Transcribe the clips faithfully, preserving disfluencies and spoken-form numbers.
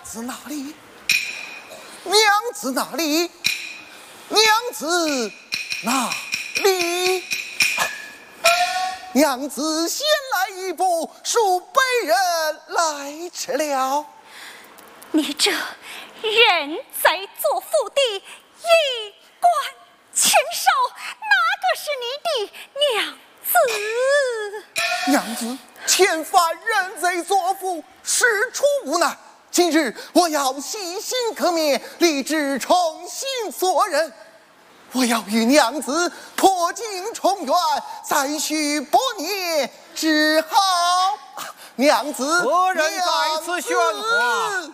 子哪里？娘子哪里？娘子哪里？娘子先来一步，恕本人来迟了。 你这人在做府邸，衣冠禽兽，哪个是你的娘子？ 娘子，前番人贼作父，事出无奈。今日我要洗心革面，立志重新做人。我要与娘子破镜重圆，再续百年之好。娘子， 何人在此喧哗？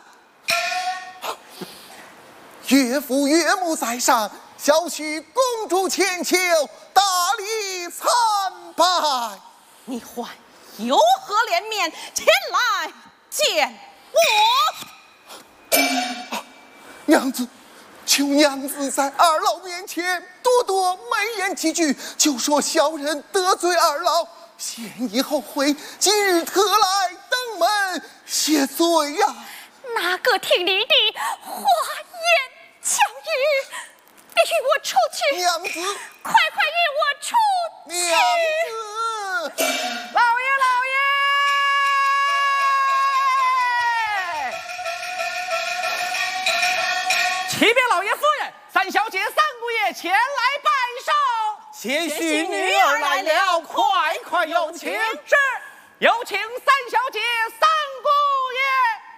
岳父岳母在上，小婿公主千秋，大礼参拜。 你还有何脸面前来见我？ 娘子，求娘子在二老面前多多美言几句，就说小人得罪二老，先已后悔，今日特来登门谢罪呀、啊！ 哪个听你的花言巧语？你与我出去！ 娘子， 快快与我出去！ 娘子， 老爷，老爷！启禀老爷夫人，三小姐三姑爷前来拜寿， 贤婿女儿来了， 快快有请！是，有请三小姐三